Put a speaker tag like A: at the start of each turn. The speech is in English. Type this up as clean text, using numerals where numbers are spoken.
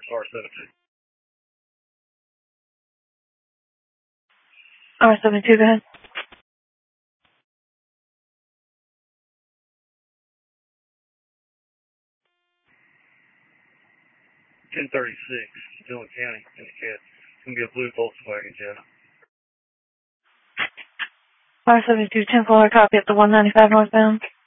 A: R72, go ahead.
B: Dillon County, in the cat. It's going to be a blue Volkswagen Jetta.
A: R72, 10-4, copy at the 195 northbound.